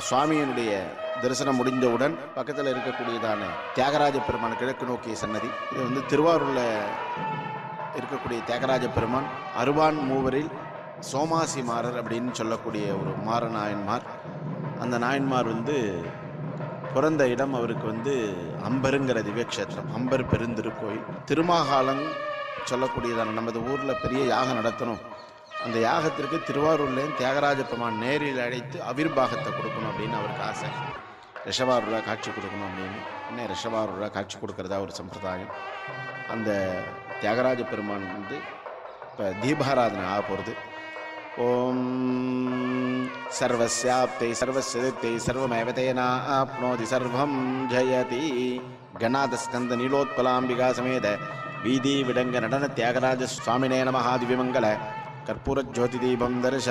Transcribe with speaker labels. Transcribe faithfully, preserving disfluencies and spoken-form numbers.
Speaker 1: சுவாமியினுடைய தரிசனம் முடிந்தவுடன் பக்கத்தில் இருக்கக்கூடியதான தியாகராஜ பெருமான் கிழக்கு நோக்கிய சன்னதி. இது வந்து திருவாரூரில் இருக்கக்கூடிய தியாகராஜ பெருமான் அருவான் மூவரில் சோமாசி மாறர் அப்படின்னு சொல்லக்கூடிய ஒரு மாற நாயன்மார். அந்த நாயன்மார் வந்து பிறந்த இடம் அவருக்கு வந்து அம்பருங்கிற திவ்யக்ஷேத்திரம், அம்பர் பெருந்திருக்கோயில். திருமாகாலம் சொல்லக்கூடியதான நமது ஊரில் பெரிய யாகம் நடத்தணும், அந்த யாகத்திற்கு திருவாரூர்லேயும் தியாகராஜ பெருமான் நேரில் அழைத்து அவிர்வாகத்தை கொடுக்கணும் அப்படின்னு அவருக்கு ஆசை. ரிஷபாரூராக காட்சி கொடுக்கணும் அப்படின்னு இன்னும் ரிஷபாரூராக காட்சி கொடுக்கறதா ஒரு சம்பிரதாயம். அந்த தியாகராஜ பெருமான் வந்து இப்போ தீபாராதனை ஆக போகிறது. ஓம் சர்வஸ்யாப்தை சர்வஸ்யத்தை சர்வமேவதேனா ஆப்னோதி சர்வம் ஜயதி. கணாத ஸ்கந்த நீலோத்பலாம்பிகா சமேத வீதி விடங்க நடன தியாகராஜ சுவாமினே நமஹ. திவ்யமங்கல கற்பூர ஜோதி தீபம் தரிச